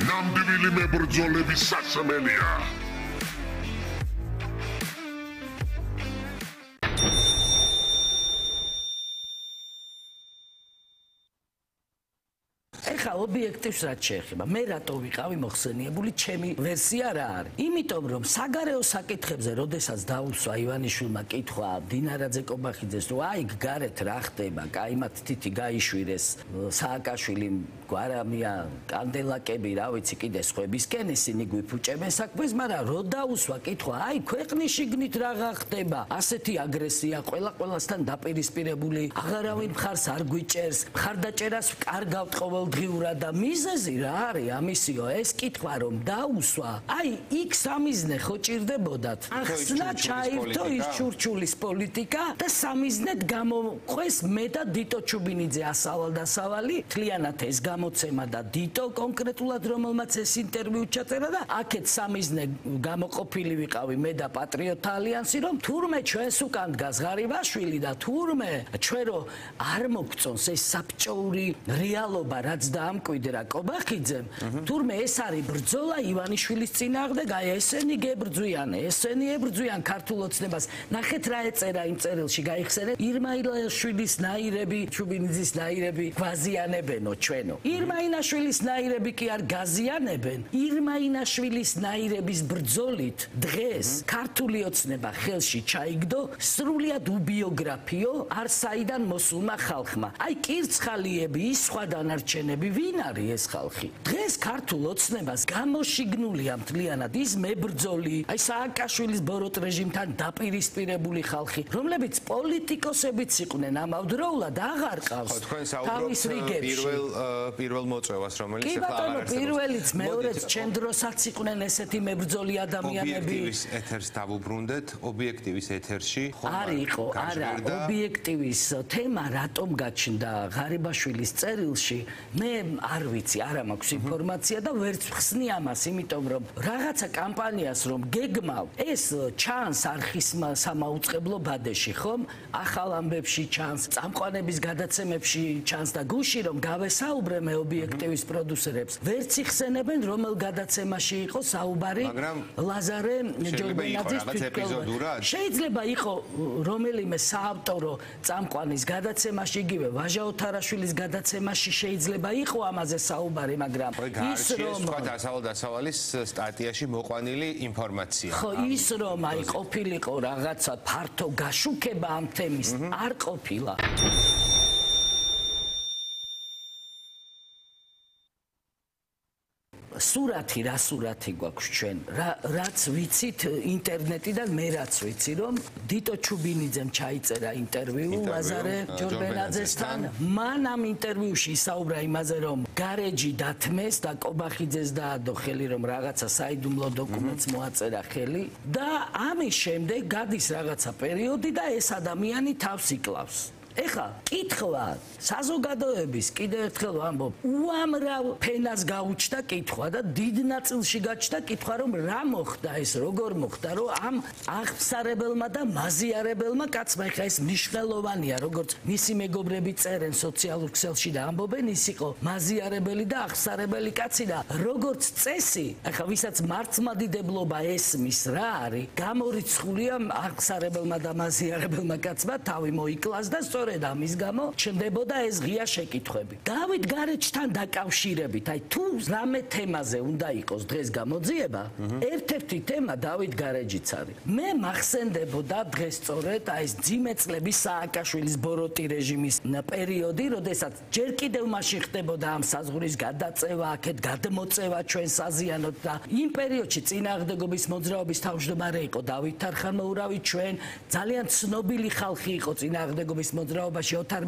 ნამდვილი მებრძოლების სასმელია. ეხა ობიექტივს რაც შეეხება, მე რატო ვიყავი მოხსენიებული, ჩემი ვერსია რა არის? იმიტომ რომ საგარეო საკითხებზე, როდესაც დაუსვა ივანიშვილმა კითხვა დინარაძე კობახიძეს, რომ აი გარეთ რა ხდება, კაიმად თითი გაიშვირეს სააკაშვილიმ გვარამია კანდელაკები, რა ვიცი, კიდე სხვებისკენ ისინი გვიფუჭებენ საქმეს, მაგრამ რო დაუსვა კითხვა, აი ქვეყნის შიგნით რა ხდება, ასეთი აგრესია, ყველასთან დაპირისპირებული, აღარავინ მხარს არ გვიჭერს, მხარდაჭერას კარგავთ ყოველდღიურად და მიზეზი რა არის ამისიო, ეს კითხვა რომ დაუსვა, აი იქ სამიზნე ხო ჭირდებოდათ, ახსნა ჩაირთო ის ჩურჩულის პოლიტიკა და სამიზნედ გამოყვეს მე და დიტო ჩუბინიძე ასავალ-დასავალი, თლიანად ეს გამოცემა და დიტო კონკრეტულად რომელმაც ეს ინტერვიუ ჩაწერა და აქეთ სამიზნე გამოყოფილი ვიყავი მე და პატრიოტთა ალიანსი, რომ თურმე ჩვენს უკან დგას ღარიბაშვილი და თურმე ჩვენ რომ არ მოგწონს ეს საბჭოური რეალობა რაც დაამკვიდრა კობახიძემ, თურმე ეს არის ბრძოლა ივანიშვილის წინააღმდეგ, აი ესენი გებრძვიან, ესენი ებრძვიან ქართულ ოცნებას. ნახეთ რა ეწერა იმ წერილში, გაიხსენეთ, ირმაილაშვილის ნაირები, ჩუბინიძის ნაირები გვაზიანებენო ჩვენო. ირმაინაშვილის ნაირები კი არ გაზიანებენ. ირმაინაშვილის ნაირების ბრძოლით დღეს ქართული ოცნება ხელში ჩაიგდო სრულიად უბიოგრაფიო არსაიდან მოსულმა ხალხმა. აი კირცხალიები, ის სხვა დანარჩენები, ვინ არის ეს ხალხი? დღეს ქართულ ოცნებას გამოშიგნულია მთლიანად ის მებრძოლი, აი სააკაშვილის ბოროტ რეჟიმთან დაპირისპირებული ხალხი, რომლებიც პოლიტიკოსებიც იყვნენ ამავდროულად აღარ ყავს თავის რიგებში. პირველ მოწვევას, რომელიც კი ბატონო, პირველიც, მეორეც ჩემ დროსაც იყვნენ ესეთი მებრძოლი ადამიანები. ობიექტივის ეთერს დავუბრუნდეთ, ობიექტივის ეთერში არ იყო, არა, ობიექტივის თემა რატომ გაჩნდა ღარიბაშვილის წერილში, მე არ ვიცი, არა მაქვს ინფორმაცია და ვერც ვხსნი ამას, იმიტომ რომ რაღაცა კამპანიას რომ გეგმავ, ეს ჩანს არხის სამაუწყებლო ბადეში, ხომ? ახალ ამბებში ჩანს, წამყვანების გადაცემებში ჩანს და გუში რომ გავესაუბრე მე ობიექტივის პროდიუსერებს, ვერც იხსენებენ რომელ გადაცემაში იყო საუბარი ლაზარე ჯორბენაძის თვითმკვლელობით. შეიძლება იყო რომელიმე საავტორო წამყვანის გადაცემაში, იგივე ვაჟა ოთარაშვილის გადაცემაში შეიძლება იყო ამაზე საუბარი, მაგრამ ის რომ დასავალ-დასავალის სტატიაში მოყვანილი ინფორმაცია. ხო, ის რომ აი ყოფილიყო რაღაცა ფართო გაშუქება ამ თემის, არ ყოფილა. სურათი, რა სურათი გვაქვს ჩვენ, რაც ვიცით ინტერნეტიდან, მე რაც ვიცი, რომ დიტო ჩუბინიძემ ჩაიწერა ინტერვიუ ლაზარე ჯორბენაძესთან. მან ამ ინტერვიუში ისაუბრა იმაზე, რომ გარეჯი დათმეს და კობახიძეს დაადო ხელი, რომ რაღაცა საიდუმლო დოკუმენტს მოაწერა ხელი და ამის შემდეგ გადის რაღაცა პერიოდი და ეს ადამიანი თავს იკლავს. ეხა კითხვა საზოგადოების კიდევ ერთხელ ვამბობ, უამრავ ფენას გაუჩნდა კითხვა და დიდ ნაწილში გაჩნდა კითხვა, რომ რა მოხდა ეს, როგორ მოხდა, რომ ამ აღსარებელმა და მაზიარებელმა კაცმა, ეხა ეს მნიშვნელოვანია, როგორც მისი მეგობრები წერენ სოციალურ ქსელში და ამბობენ, ის იყო მაზიარებელი და აღსარებელი კაცი და როგორც წესი, ეხა ვისაც მართლმადიდებლობა ესმის რა არის, გამორიცხულია აღსარებელმა და მაზიარებელმა კაცმა თავი მოიკლას და სწორედ ამის გამო ჩნდებოდა ეს ღია შეკითხვები. დავით გარეჯთან დაკავშირებით, აი თუ რამე თემაზე უნდა იყოს დღეს გამოძიება, ერთ-ერთი თემა დავით გარეჯიც არის. მე მახსენდებოდა დღეს სწორედ აი ეს ძიმე წლების სააკაშვილის ბოროტი რეჟიმის პერიოდი, როდესაც ჯერ კიდევ მაშინ ხდებოდა ამ საზღვრის გადაწევა, აქეთ გადმოწევა ჩვენ საზიანოდ და იმ პერიოდში წინააღმდეგობის მოძრაობის თავმჯდომარე იყო დავით თარხანმოურავი, ჩვენ ძალიან ცნობილი ხალხი იყო წინააღმდეგობის მოძრაობაში, ოთარ